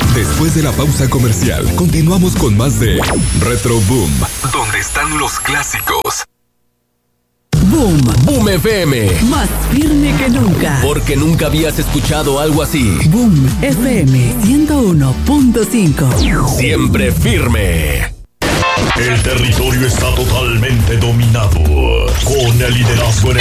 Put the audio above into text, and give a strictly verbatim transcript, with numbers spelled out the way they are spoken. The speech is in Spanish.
Después de la pausa comercial, continuamos con más de Retro Boom, donde están los clásicos. Boom, Boom F M, más firme que nunca. Porque nunca habías escuchado algo así. Boom F M ciento uno punto cinco. Siempre firme. El territorio está totalmente dominado. Con el liderazgo en